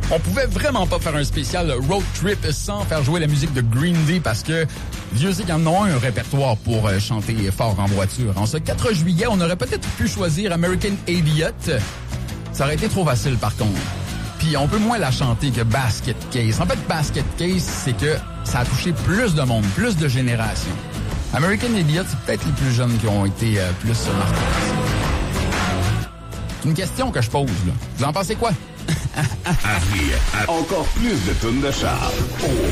On pouvait vraiment pas faire un spécial road trip sans faire jouer la musique de Green Day parce que Dieu sait qu'ils en ont un répertoire pour chanter fort en voiture. En ce 4 juillet, on aurait peut-être pu choisir American Idiot. Ça aurait été trop facile par contre. Puis on peut moins la chanter que Basket Case. En fait, Basket Case, c'est que ça a touché plus de monde, plus de générations. American Idiot, c'est peut-être les plus jeunes qui ont été plus marqués. C'est une question que je pose, là. Vous en pensez quoi? À venir, encore plus de tunes de Charles.